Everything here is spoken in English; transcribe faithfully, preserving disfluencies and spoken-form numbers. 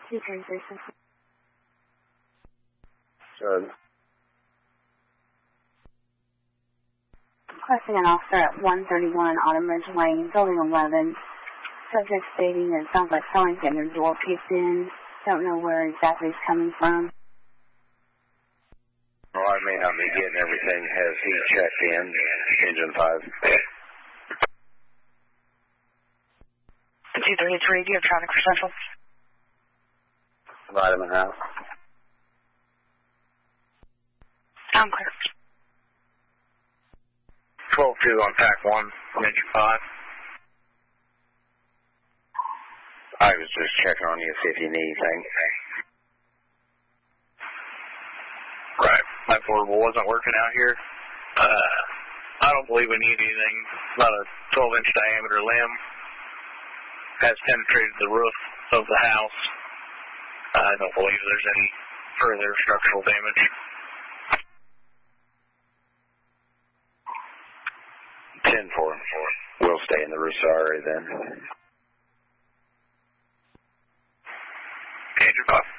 two three three six. Good. Requesting an officer at one thirty-one Autumn Ridge Lane, Building eleven. Subject stating that it sounds like someone's getting their door kicked in. Don't know where exactly it's coming from. Well, I may not be getting everything. Has he checked in? Engine five. two three three, do you have traffic for Central? Vitamin House. I'm clear. twelve two on pack one, engine five. I was just checking on you, see if you need anything. Right. My portable wasn't working out here. Uh, I don't believe we need anything. About a twelve inch diameter limb. Has penetrated the roof of the house. I don't believe there's any further structural damage. ten four. We'll stay in the Rousari then. Engine five.